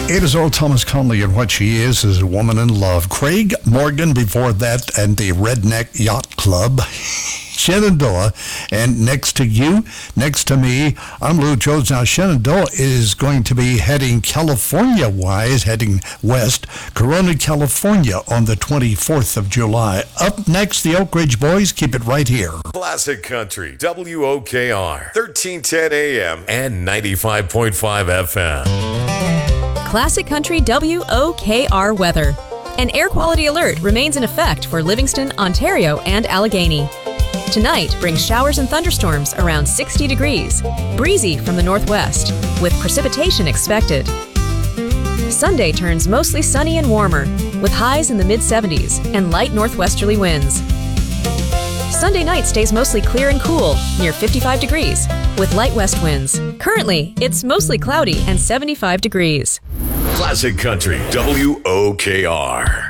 It is Earl Thomas Conley, and what she is a woman in love. Craig Morgan before that, and the Redneck Yacht Club. Shenandoah, and next to you, next to me, I'm Lou Jones. Now, Shenandoah is going to be heading California-wise, heading west, Corona, California on the 24th of July. Up next, the Oak Ridge Boys. Keep it right here. Classic Country, WOKR, 1310 AM and 95.5 FM. Classic Country WOKR weather. An air quality alert remains in effect for Livingston, Ontario, and Allegheny. Tonight brings showers and thunderstorms around 60 degrees, breezy from the northwest, with precipitation expected. Sunday turns mostly sunny and warmer, with highs in the mid-70s and light northwesterly winds. Sunday night stays mostly clear and cool, near 55 degrees, with light west winds. Currently, it's mostly cloudy and 75 degrees. Classic Country, WOKR.